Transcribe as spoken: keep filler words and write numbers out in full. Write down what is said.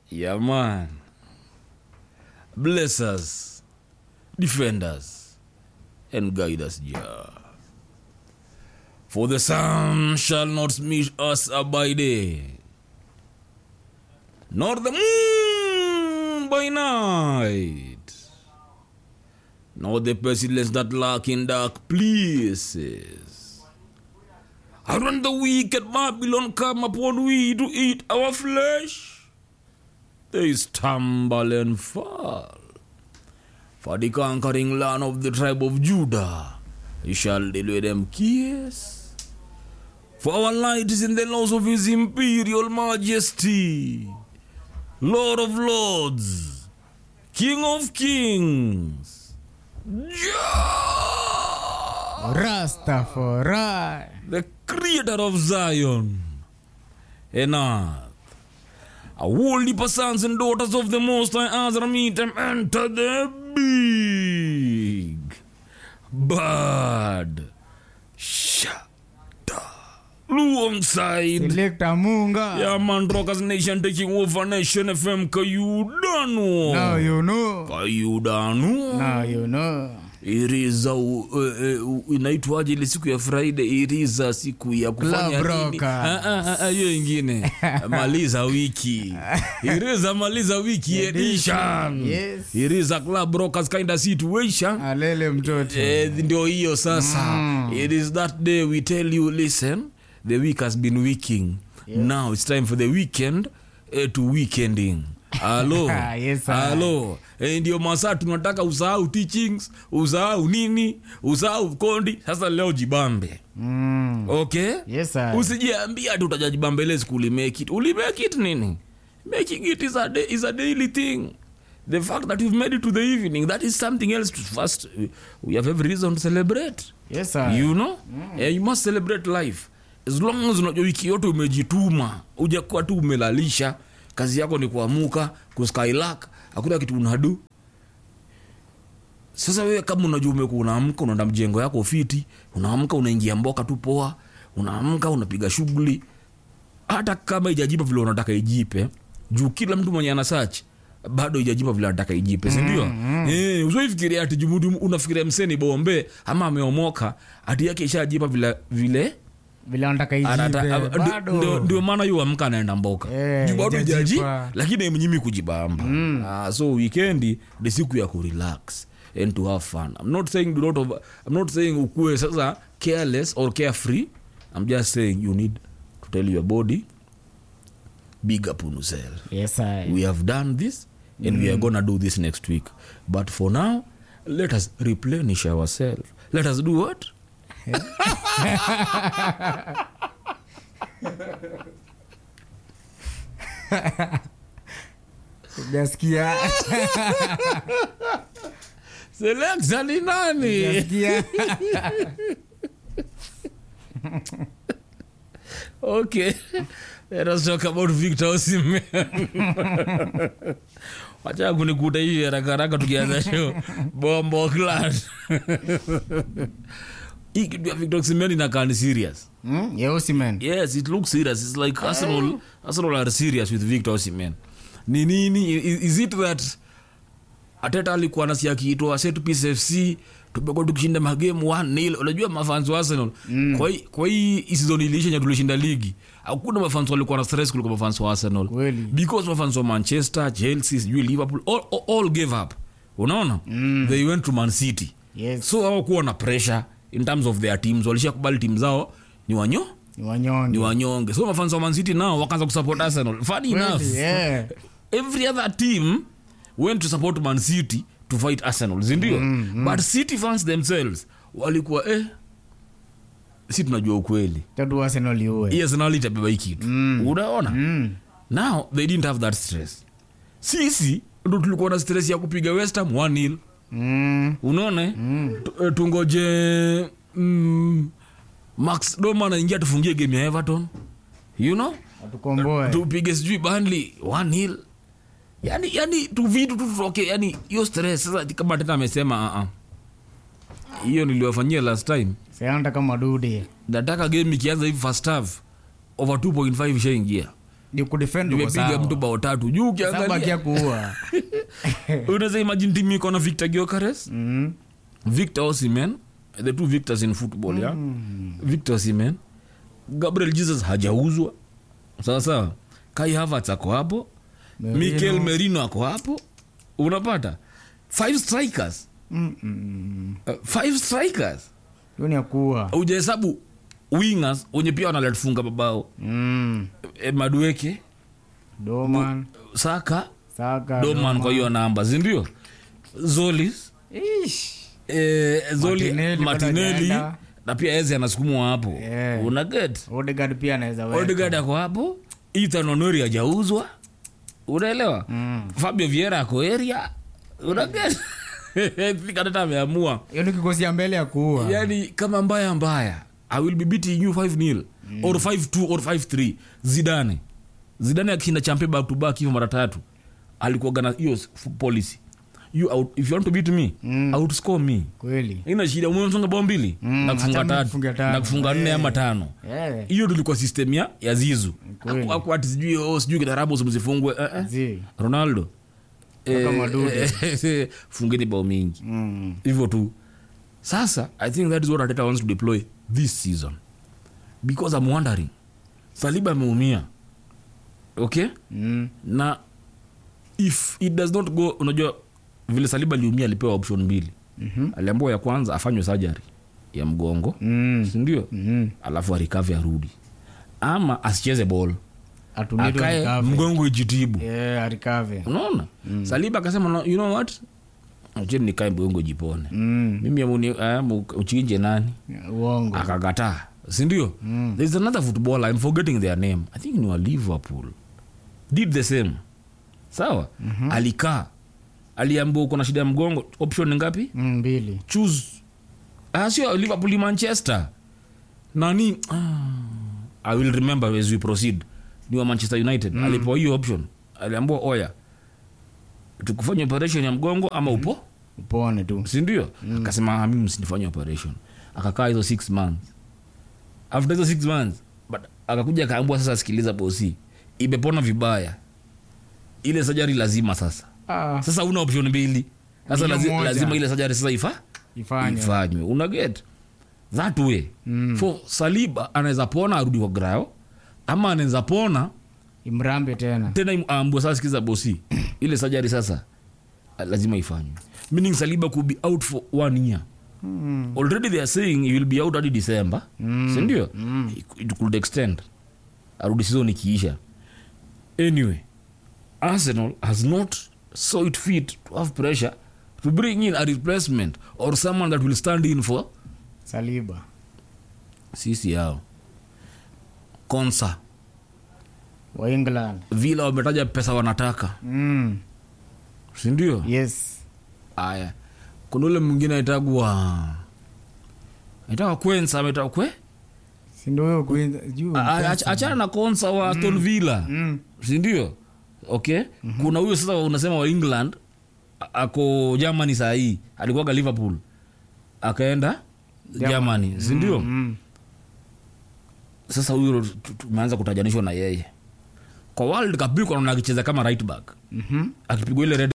Yeah, man. Bless us, defend us, and guide us, Jah. For the sun shall not meet us by day, nor the moon by night, nor the pestilence that lurk in dark places. And when the wicked Babylon come upon we to eat our flesh, they stumble and fall. For the conquering land of the tribe of Judah, he shall deliver them kiss. For our light is in the laws of his imperial majesty, Lord of lords, King of kings, Jah, Rastafari, the creator of Zion and earth. A whole heap of sons and daughters of the Most High Azra meet them enter the big bad shada alongside Selector Munga. Yeah, man, Rockers Nation taking over Nation F M. Kayudano. Now you know. Kayudano. Now you know. Iriza uh, uh, inaitwaje ile siku ya Friday? Iriza siku ya kufanya nini? Ah ah ah, hiyo ingine. Maliza wiki. Iriza maliza wiki edition. Yes. Iriza club rockers kind of situation. Alele mtoto. Eh, ndio hiyo sasa. Mm. It is that day we tell you, listen, the week has been weeking. Yes. Now it's time for the weekend uh, to weekending. Hello. Yes, hello. Eh, ndio masaa tunataka usahau teachings, usahau nini, usahau kondi. Sasa leo jibambe. Mm. Okay? Yes, sir. Usijiambia tu utajibambe ile siku uli make it. Uli make it nini? Making it is a day, is a daily thing. The fact that you've made it to the evening, that is something else to first. We have every reason to celebrate. Yes, sir. You know? Mm. Eh, you must celebrate life. As long as unajua wiki yote umejituma, hujakuwa tu umelalisha, kazi yako ni kuamuka, kuskylak, hakuna kitu unadu. Sasa wewe kama unajua umekuwa unaamka unaenda mjengo yako fiti, unaamka unaingia mboka tu poa, unaamka unapiga shughuli, hata kama ijajipa vile unataka ijipe, juu kila mtu mwenye ana search bado ijajipa vile anataka ijipe, si ndio? Mm-hmm. Eh, usifikirie ati jumudu unafikiria mseni bombe ama ameomoka ati yake ishajipa vile vile vile anataka ijipe. Ndio ndio maana yu amka anaenda mboka. Eh, Juu bado ijaji lakini mnyimi kujibamba. Mm. Ah, so weekend ni siku ya ku relax and to have fun. I'm not saying do not of, I'm not saying ukue sasa careless or carefree. I'm just saying you need to tell your body big up on yourself. Yes, sir. We have done this and mm. we are gonna do this next week. But for now, let us replenish ourselves. Let us do what? Jasikia. Select ni nani? Jasikia. Okay. Let us talk about Victor Osimhen. Wacha kunikuta hivi haraka haraka tukianza show. Bombo clad. Hii kitu ya Victor Osimhen inakaa ni serious. Hmm? Yeah, Osimhen. Yes, it looks serious. It's like Arsenal, Arsenal are serious with Victor Osimhen. Ni nini? Is it that Ateta alikuwa anasikia kiitwa set piece F C tumekuwa tukishinda magame one nil. Unajua mafans wa Arsenal mm. kwa hii kwa hii season ilisha tulishinda ligi. Hakuna mafans walikuwa na stress kuliko mafans wa Arsenal. Kweli. Because mafans wa Manchester, Chelsea, Liverpool all, all, all gave up. Unaona? Mm. They went to Man City. Yes. So hawakuwa na pressure in terms of their teams. Walishakubali team zao ni wanyo ni wanyonge. Ni wanyonge. So mafans wa Man City nao wakaanza kusupport Arsenal. Funny enough. Yeah. Every other team went to support Man City to fight Arsenal, ndio? Mm, mm. But City fans themselves walikuwa eh si tunajua ukweli. Tatu Arsenal yue. Yes, Arsenal itabeba hiki kitu. Mm. Unaona? Mm. Now they didn't have that stress. Sisi ndo tulikuwa na stress ya kupiga West Ham one nil. Mm. Unaona? Mm. Tungoje mm, Max Doma anaingia tufungie game ya Everton. You know? Atukomboe. Tupige sijui Burnley one nil. Yani yani tu vitu tu okay, yani hiyo stress sasa kama tena amesema a a hiyo niliwafanyia last time. Sianda kama dude. Nataka game ikianza hivi first half over two point five ishaingia. Ni kudefend uko nimepiga sawa. mtu bao tatu juu Saba kia ukiangalia kuua. unaweza imagine timu iko na Victor Gyökeres, Mm. Victor Osimhen, the two Victors in football mm. ya Victor Osimhen, Gabriel Jesus hajauzwa sawa sawa, Kai Havertz ako hapo, Merino. Mikel Merino ako hapo, unapata five strikers Mm. mm. uh, five strikers, Hiyo ni ya kuua. hujahesabu wingers wenye pia wanaletufunga babao Mm. e, Madueke, Doman, Saka, Saka, Doman kwa hiyo namba zindio, Zolis Ish. eh, Zoli Martinelli Martinelli bado hajaenda. na pia Eze anasukumwa hapo Yeah. una get Odegaard pia anaweza weka. Odegaard ako hapo, Ethan Onori hajauzwa unaelewa Mm. Fabio Vieira ako area una get Fikatata ameamua Hiyo ni kikosi ya mbele ya kuua. yani kama mbaya mbaya I will be beating you five nil mm. or five two or five three. Zidane Zidane akishinda champe back to back hivyo mara tatu alikuwa gana hiyo policy, you out, if you want to beat me Mm. outscore me, Kweli. ina shida umemfunga bao mbili Mm, na kufunga hata tatu mfunge tano. na kufunga nne Eh. ama tano, Eh. hiyo ndio ilikuwa system ya ya Zizu. Kweli. Hakuwa ati sijui oh sijui kidarabu msifungwe eh, eh. Zi. Ronaldo Kaka Madude. eh, fungeni bao mingi Mm. hivyo tu. Sasa I think that is what Arteta wants to deploy this season, because I'm wondering Saliba ameumia okay Mm. na if it does not go, unajua vile Saliba aliumia alipewa option mbili. Mhm. Aliambiwa ya kwanza afanywe surgery ya mgongo Mm. si ndio, Mhm. alafu arikave arudi, ama asicheze ball Atumie tu akae arikave. mgongo ijitibu. Yeah, arikave. Unaona Saliba akasema no, you know what, acheni nikae mgongo jipone Mm. mimi amuni uh, uchinje nani, Uongo. akakataa si ndio. Mm. There is another footballer, I'm forgetting their name, I think ni wa Liverpool, did the same sawa. mm-hmm. alikaa aliambiwa uko na shida ya mgongo, option ni ngapi? Mm, mbili. Choose. Ah, sio Liverpool, Manchester nani ah, I will remember as we proceed, ni wa Manchester United. mm. alipewa hiyo option, aliambiwa oya tukufanya operation ya mgongo ama upo Upone tu. si ndio. mm. akasema mimi msinifanye operation, akakaa hizo six months. After hizo six months but akakuja akaambua sasa, sikiliza bosi, imepona vibaya, ile surgery lazima sasa. Ah, Sasa una option mbili sasa, Hiyo lazi, moja. lazima ile surgery sasa ifa ifanye. ifanywe, una get that way. Mm. For Saliba anaweza pona arudi kwa grao, ama anaweza pona Imrambe tena. tena aambue sasa, sikiza bosi, ile surgery sasa lazima ifanywe, meaning Saliba could be out for one year. Mm. Already they are saying he will be out hadi December. Mm. Si ndio? Mm. It could extend arudi season ikiisha. Anyway, Arsenal has not saw it fit to have pressure to bring in a replacement or someone that will stand in for Saliba. sisi yao. Konsa Wa England. Villa wametaja pesa wanataka, Mm. si ndio? Yes. Aya, kuna ule mwingine aitagwa aitagwa Kwensa, ametagwa kwe Si ndio huyo kuinza juu. A- a- ach- achana na Konsa wa Aston Villa. Mm. Si ndio? Okay. Mm-hmm. Kuna huyo sasa unasema wa England a- ako Germany saa hii, alikuwa Liverpool akaenda Germany, si ndio? Mm. Sasa huyo tu- tumeanza kutajanishwa na yeye kwa World Cup, kwa akicheza kama right back, Mhm. akipigwa ile red